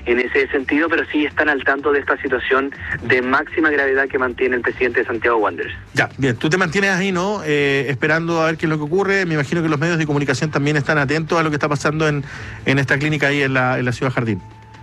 en ese sentido, pero sí están al tanto de esta situación de máxima gravedad que mantiene el presidente de Santiago Wanderers. Ya, bien, tú te mantienes ahí, ¿no? Esperando a ver qué es lo que ocurre. Me imagino que los medios de comunicación también están atentos a lo que está pasando en esta clínica ahí en la Ciudad Jardín.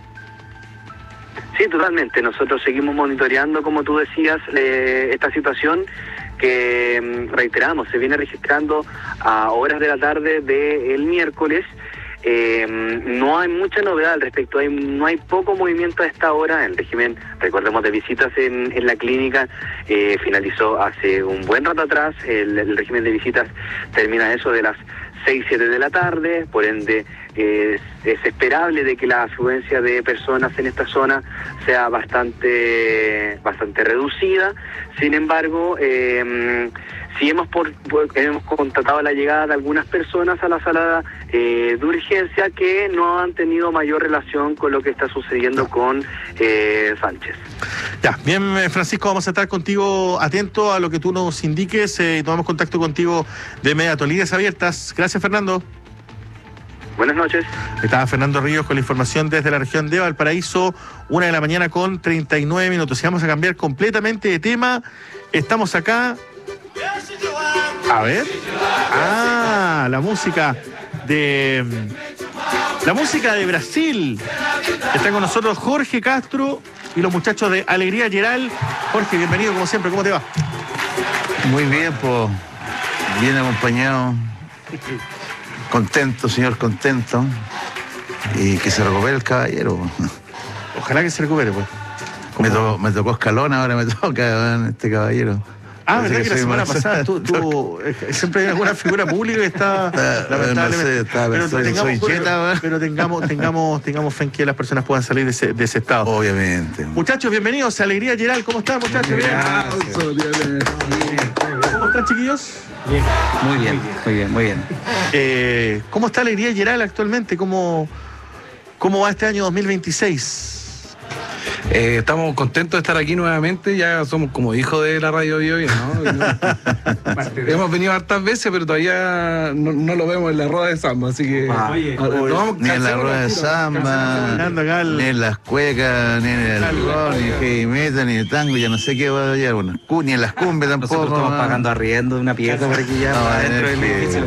Sí, totalmente. Nosotros seguimos monitoreando, como tú decías, esta situación que, reiteramos, se viene registrando a horas de la tarde del miércoles. No hay mucha novedad al respecto, no hay poco movimiento a esta hora. El régimen, recordemos, de visitas en la clínica finalizó hace un buen rato atrás. El régimen de visitas termina eso de las 6, 7 de la tarde, por ende es esperable de que la afluencia de personas en esta zona sea bastante reducida. Sin embargo, sí hemos constatado la llegada de algunas personas a la sala de urgencia que no han tenido mayor relación con lo que está sucediendo con Sánchez. Ya, bien, Francisco, vamos a estar contigo atento a lo que tú nos indiques y tomamos contacto contigo de inmediato. Líneas abiertas. Gracias, Fernando. Buenas noches. Estaba Fernando Ríos con la información desde la región de Valparaíso, 1 de la mañana con 39 minutos. Y vamos a cambiar completamente de tema. Estamos acá. A ver. La música de Brasil. Está con nosotros Jorge Castro y los muchachos de Alegría Geral. Jorge, bienvenido como siempre. ¿Cómo te va? Muy bien, pues. Bien acompañado. Contento, señor, contento. Y que se recupere el caballero. Ojalá que se recupere, pues. Me tocó escalón, ahora me toca este caballero. ¿Verdad que la semana pasada tú siempre hay alguna figura pública que está lamentablemente? Pero tengamos fe en que las personas puedan salir de ese estado. Obviamente. Muchachos, bienvenidos a Alegría Geral. ¿Cómo están, muchachos? ¿Cómo están, chiquillos? Bien. Muy bien. ¿Cómo está Alegría Geral actualmente? ¿Cómo va este año 2026? Estamos contentos de estar aquí nuevamente, ya somos como hijos de la Radio Bio, ¿no? Hemos venido hartas veces, pero todavía no lo vemos en la rueda de samba, así que... ni en la rueda de samba, ni en las cuecas, ni en el rock, ni en heavy metal, ni en el tango, ya no sé qué va a hallar, ni en las cumbias tampoco. Nosotros estamos pagando arriendo de una pieza por aquí ya, dentro del edificio.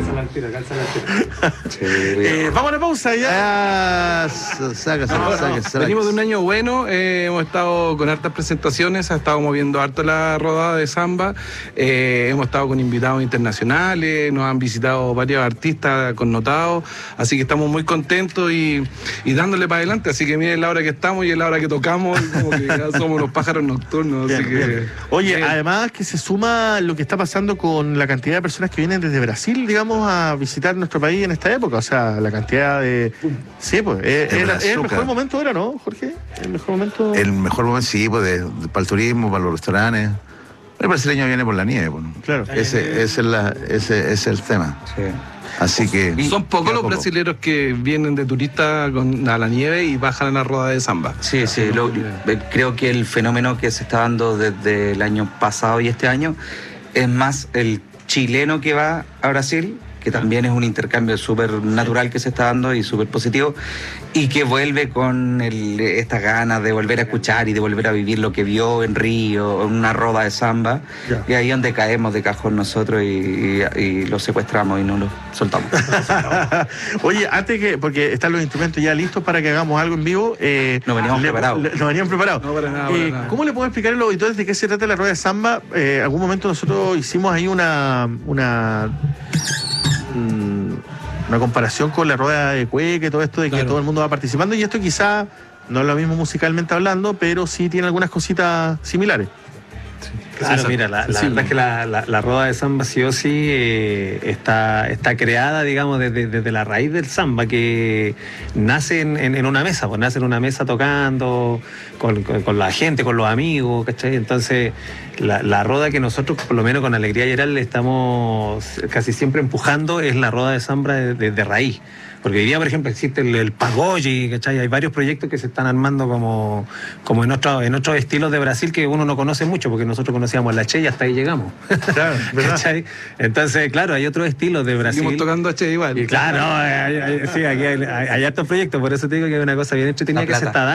Vamos a la pausa ya. Saca. Venimos de un año bueno, hemos estado con hartas presentaciones, ha estado moviendo harto la rodada de samba, hemos estado con invitados internacionales, nos han visitado varios artistas connotados, así que estamos muy contentos y dándole para adelante, así que miren la hora que estamos y la hora que tocamos, como que ya somos los pájaros nocturnos, así que... Oye, además que se suma lo que está pasando con la cantidad de personas que vienen desde Brasil, digamos, a visitar nuestro país en esta época, o sea, la cantidad de... Sí, pues, es el mejor momento ahora, ¿no, Jorge? El mejor momento... El mejor momento, sí, pues, para el turismo, para los restaurantes. El brasileño viene por la nieve, pues. Claro. Ese es el tema. Sí. Así que... Son pocos los brasileños que vienen de turistas a la nieve y bajan a la rueda de samba. Sí, creo que el fenómeno que se está dando desde el año pasado y este año es más el chileno que va a Brasil, que también es un intercambio súper natural que se está dando y súper positivo, y que vuelve con estas ganas de volver a escuchar y de volver a vivir lo que vio en Río, en una roda de samba, y ahí es donde caemos de cajón nosotros y lo secuestramos y no lo soltamos. Oye, porque están los instrumentos ya listos para que hagamos algo en vivo. Nos veníamos preparados. Nos venían preparados. No, para nada. ¿Cómo le podemos explicar a los auditores de qué se trata la rueda de samba? Algún momento nosotros hicimos ahí una comparación con la rueda de cueca y todo esto de que todo el mundo va participando, y esto quizá no es lo mismo musicalmente hablando, pero sí tiene algunas cositas similares. Claro, mira, la verdad es que la rueda de samba sí o sí está creada, digamos, desde la raíz del samba, que nace en una mesa, pues nace en una mesa tocando con la gente, con los amigos, ¿cachai? Entonces, la rueda que nosotros, por lo menos con Alegría Geral, le estamos casi siempre empujando es la rueda de samba de raíz. Porque hoy día, por ejemplo, existe el pagode, ¿cachai? Hay varios proyectos que se están armando como en otros estilos de Brasil que uno no conoce mucho, porque nosotros conocíamos la Che y hasta ahí llegamos. Claro, ¿cachai? Entonces, claro, hay otros estilos de Brasil. Seguimos tocando a Che igual. Y claro, sí, aquí hay hartos proyectos, por eso te digo que es una cosa bien entretenida que se está dando.